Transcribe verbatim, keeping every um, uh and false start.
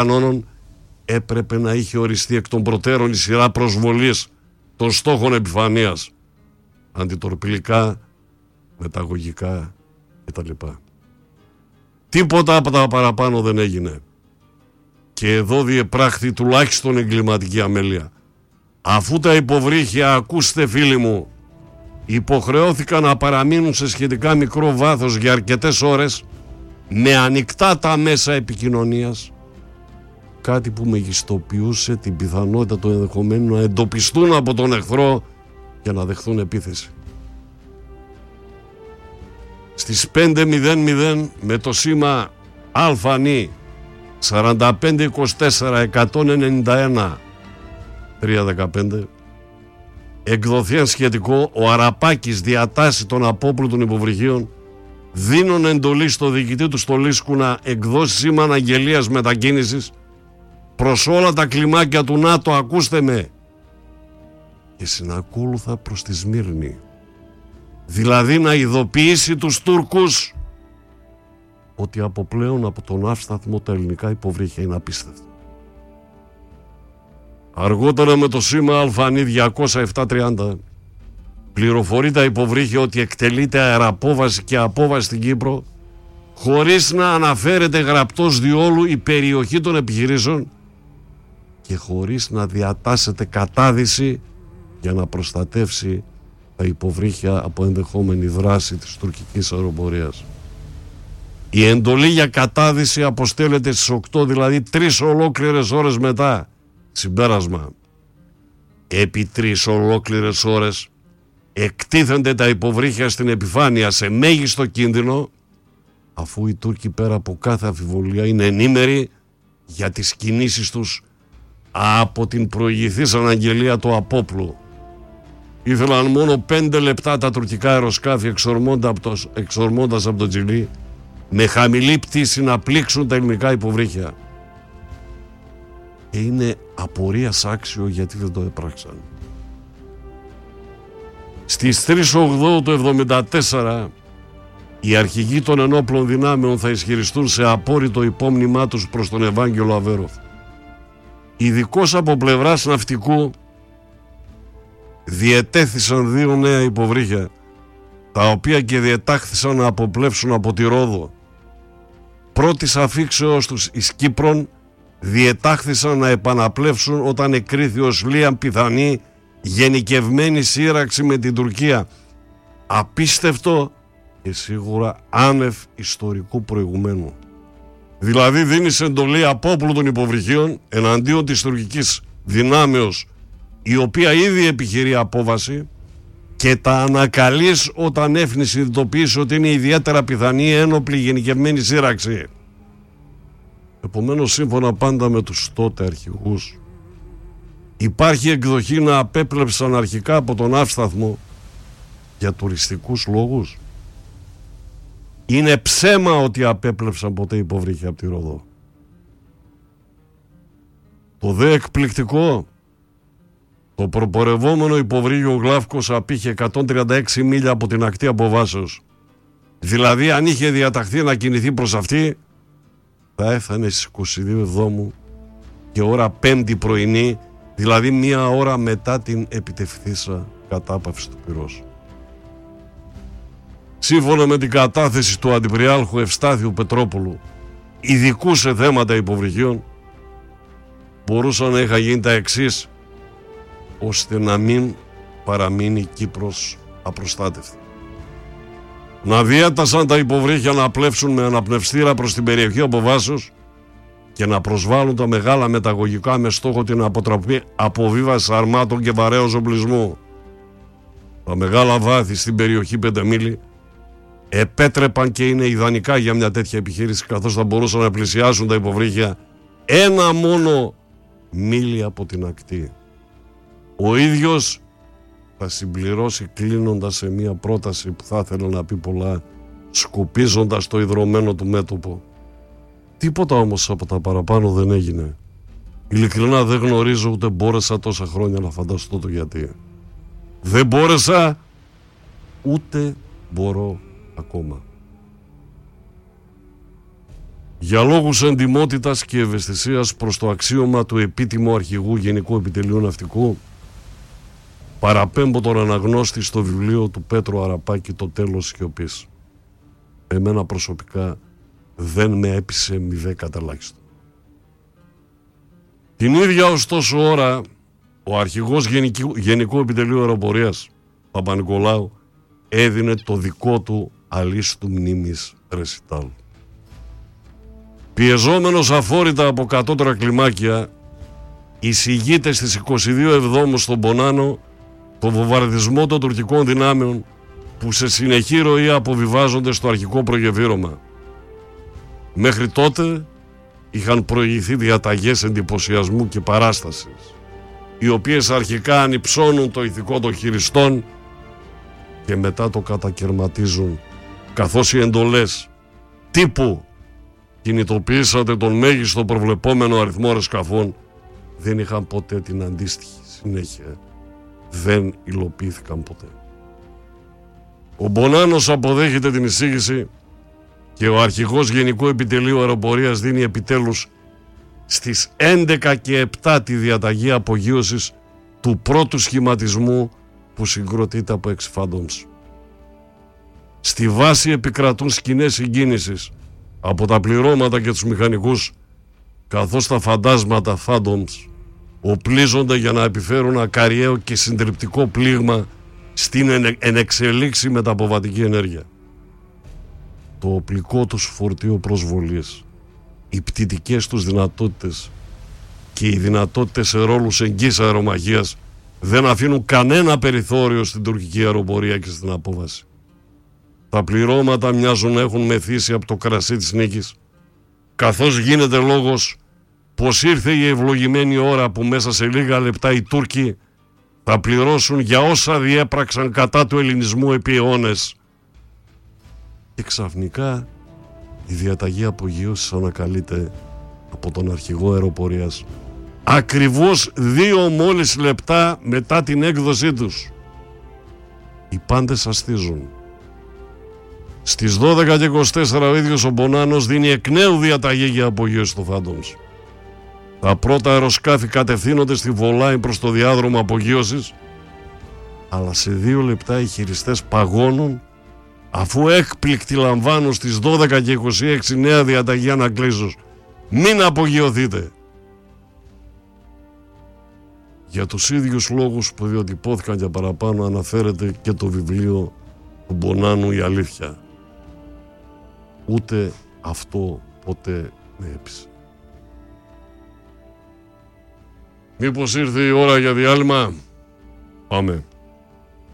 κανόνων, έπρεπε να είχε οριστεί εκ των προτέρων η σειρά προσβολής των στόχων επιφανείας, αντιτορπιλικά, μεταγωγικά κτλ. Τίποτα από τα παραπάνω δεν έγινε. Και εδώ διεπράχθη τουλάχιστον εγκληματική αμέλεια. Αφού τα υποβρύχια, ακούστε φίλοι μου, υποχρεώθηκαν να παραμείνουν σε σχετικά μικρό βάθος για αρκετές ώρες με ανοιχτά τα μέσα επικοινωνίας, κάτι που μεγιστοποιούσε την πιθανότητα του ενδεχομένου να εντοπιστούν από τον εχθρό και να δεχθούν επίθεση. Στις πέντε μηδέν μηδέν με το σήμα ΑΝΗ σαράντα πέντε είκοσι τέσσερα εκατόν ενενήντα ένα τριακόσια δεκαπέντε εκδοθέν σχετικό, ο Αραπάκης διατάσσει τον απόπλου των υποβρυχίων, δίνουν εντολή στο διοικητή του Στολίσκου να εκδώσει σήμα αναγγελίας μετακίνησης προς όλα τα κλιμάκια του ΝΑΤΟ, ακούστε με, και συνακόλουθα προς τη Σμύρνη, δηλαδή να ειδοποιήσει τους Τούρκους ότι από πλέον από τον αύσταθμο τα ελληνικά υποβρύχια είναι απίστευτα. Αργότερα με το σήμα ΑΝΗ διακόσια επτά τριάντα πληροφορεί τα υποβρύχια ότι εκτελείται αεραπόβαση και απόβαση στην Κύπρο, χωρίς να αναφέρεται γραπτός διόλου η περιοχή των επιχειρήσεων και χωρίς να διατάσσεται κατάδυση για να προστατεύσει τα υποβρύχια από ενδεχόμενη δράση της τουρκικής αεροπορίας. Η εντολή για κατάδυση αποστέλλεται στις οκτώ, δηλαδή τρεις ολόκληρες ώρες μετά. Συμπέρασμα: επί τρεις ολόκληρες ώρες εκτίθενται τα υποβρύχια στην επιφάνεια σε μέγιστο κίνδυνο, αφού οι Τούρκοι πέρα από κάθε αμφιβολία είναι ενήμεροι για τις κινήσεις τους από την προηγηθής αναγγελία του απόπλου. Ήθελαν μόνο πέντε λεπτά τα τουρκικά αεροσκάφη εξορμώντας από το Τζιλί με χαμηλή πτήση να πλήξουν τα ελληνικά υποβρύχια. Και είναι απορίας άξιο γιατί δεν το έπραξαν. Στις τρεις οκτώ του εβδομήντα τέσσερα οι αρχηγοί των ενόπλων δυνάμεων θα ισχυριστούν σε απόρριτο υπόμνημά τους προς τον Ευάγγελο Αβέροφ. Ειδικώς από πλευράς ναυτικού διετέθησαν δύο νέα υποβρύχια, τα οποία και διετάχθησαν να αποπλέψουν από τη Ρόδο. Πρώτης αφήξεως τους εις Κύπρον διετάχθησαν να επαναπλέψουν όταν εκκρίθη ως λίαν πιθανή γενικευμένη σύραξη με την Τουρκία. Απίστευτο και σίγουρα άνευ ιστορικού προηγουμένου. Δηλαδή δίνεις εντολή απόπλου των υποβρυχίων εναντίον της τουρκικής δυνάμεως, η οποία ήδη επιχειρεί απόβαση, και τα ανακαλείς όταν έφνη συνειδητοποιήσει ότι είναι ιδιαίτερα πιθανή ένοπλη γενικευμένη σύραξη. Επομένως, σύμφωνα πάντα με τους τότε αρχηγούς, υπάρχει εκδοχή να απέπλεψαν αρχικά από τον αύσταθμο για τουριστικούς λόγους. Είναι ψέμα ότι απέπλεψαν ποτέ υποβρύχια από τη Ρόδο. Το δε εκπληκτικό, το προπορευόμενο υποβρύχιο Γλάφκος απήχε εκατόν τριάντα έξι μίλια από την ακτή αποβάσεως. Δηλαδή αν είχε διαταχθεί να κινηθεί προς αυτή, θα έφτανε στις είκοσι δύο Εβδόμου και ώρα πέμπτη πρωινή, δηλαδή μία ώρα μετά την επιτευχθήσα κατάπαυση του πυρός. Σύμφωνα με την κατάθεση του Αντιπριάρχου Ευστάθιου Πετρόπουλου, ειδικού σε θέματα υποβρυχίων, μπορούσαν να είχαν γίνει τα εξής, ώστε να μην παραμείνει Κύπρος απροστάτευτη. Να διέτασαν τα υποβρύχια να πλεύσουν με αναπνευστήρα προς την περιοχή αποβάσεως και να προσβάλλουν τα μεγάλα μεταγωγικά με στόχο την αποτροπή αποβίβαση αρμάτων και βαρέως οπλισμού. Τα μεγάλα βάθη στην περιοχή Πεντεμίλη επέτρεπαν και είναι ιδανικά για μια τέτοια επιχείρηση, καθώς θα μπορούσαν να πλησιάσουν τα υποβρύχια ένα μόνο μίλι από την ακτή. Ο ίδιος θα συμπληρώσει κλείνοντας σε μια πρόταση που θα ήθελε να πει πολλά, σκουπίζοντας το ιδρωμένο του μέτωπο. Τίποτα όμως από τα παραπάνω δεν έγινε. Ειλικρινά δεν γνωρίζω, ούτε μπόρεσα τόσα χρόνια να φανταστώ το γιατί. Δεν μπόρεσα, ούτε μπορώ ακόμα. Για λόγους εντιμότητας και ευαισθησίας προς το αξίωμα του επίτιμου αρχηγού Γενικού Επιτελείου Ναυτικού, παραπέμπω τον αναγνώστη στο βιβλίο του Πέτρου Αραπάκη «Το τέλος σιωπής». Εμένα προσωπικά δεν με έπεισε μηδέ κατελάχιστο. Την ίδια ωστόσο ώρα, ο αρχηγός Γενικού, Γενικού Επιτελείου Αεροπορίας, Παπα-Νικολάου, έδινε το δικό του αλίστου μνήμης ρεσιτάλ. Πιεζόμενος αφόρητα από κατώτερα κλιμάκια, εισηγείται στις είκοσι δύο Εβδόμου στον Πονάνο το βομβαρδισμό των τουρκικών δυνάμεων που σε συνεχή ροή αποβιβάζονται στο αρχικό προγεβήρωμα. Μέχρι τότε είχαν προηγηθεί διαταγές εντυπωσιασμού και παράστασης, οι οποίες αρχικά ανυψώνουν το ηθικό των χειριστών και μετά το κατακαιρματίζουν, καθώς οι εντολές τύπου «κινητοποιήσατε τον μέγιστο προβλεπόμενο αριθμό αεροσκαφών» δεν είχαν ποτέ την αντίστοιχη συνέχεια, δεν υλοποιήθηκαν ποτέ. Ο Μπονάνος αποδέχεται την εισήγηση και ο αρχηγός Γενικού Επιτελείου Αεροπορίας δίνει επιτέλους στις έντεκα και επτά τη διαταγή απογείωσης του πρώτου σχηματισμού που συγκροτείται από έξι Phantoms. Στη βάση επικρατούν σκηνές συγκίνησης από τα πληρώματα και τους μηχανικούς, καθώς τα φαντάσματα Phantoms οπλίζονται για να επιφέρουν ακαριαίο και συντριπτικό πλήγμα στην ενεξελίξη μεταποβατική ενέργεια. Το οπλικό τους φορτίο προσβολής, οι πτυτικές τους δυνατότητες και οι δυνατότητες σε ρόλους εγγύς αερομαχίας δεν αφήνουν κανένα περιθώριο στην τουρκική αεροπορία και στην απόβαση. Τα πληρώματα μοιάζουν να έχουν μεθύσει από το κρασί της νίκης, καθώς γίνεται λόγος πως ήρθε η ευλογημένη ώρα που μέσα σε λίγα λεπτά οι Τούρκοι θα πληρώσουν για όσα διέπραξαν κατά του ελληνισμού επί αιώνες. Και ξαφνικά η διαταγή απογείωσης ανακαλείται από τον αρχηγό αεροπορίας ακριβώς δύο μόλις λεπτά μετά την έκδοσή τους. Οι πάντες αστίζουν. Στις δώδεκα και είκοσι τέσσερα ο ίδιος ο Μπονάνος δίνει εκ νέου διαταγή για απογείωση του Phantoms. Τα πρώτα αεροσκάφη κατευθύνονται στη Βολάη προς το διάδρομο απογείωσης, αλλά σε δύο λεπτά οι χειριστές παγώνουν αφού έκπληκτοι λαμβάνουν στις δώδεκα και είκοσι έξι νέα διαταγή ανακλήσεως. Μην απογειωθείτε! Για τους ίδιους λόγους που διατυπώθηκαν και παραπάνω αναφέρεται και το βιβλίο του Μπονάνου «Η αλήθεια». Ούτε αυτό ποτέ με έπεισε. Μήπως ήρθε η ώρα για διάλειμμα? Πάμε.